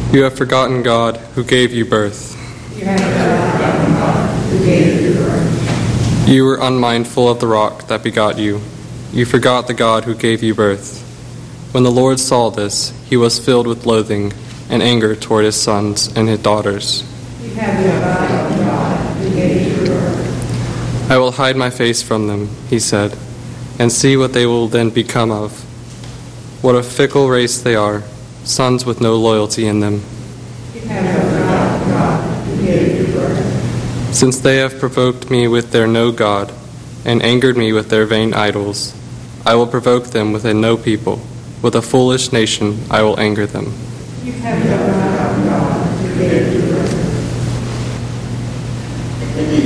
You have forgotten God who gave you birth. You have forgotten God who gave you birth. You were unmindful of the rock that begot you. You forgot the God who gave you birth. When the Lord saw this, he was filled with loathing and anger toward his sons and his daughters. You have forgotten God who gave you birth. I will hide my face from them, he said, and see what they will then become of. What a fickle race they are, sons with no loyalty in them. You have forgotten God who gave you birth. Since they have provoked me with their no God, and angered me with their vain idols, I will provoke them with a no people. With a foolish nation I will anger them. You have forgotten God who gave you birth.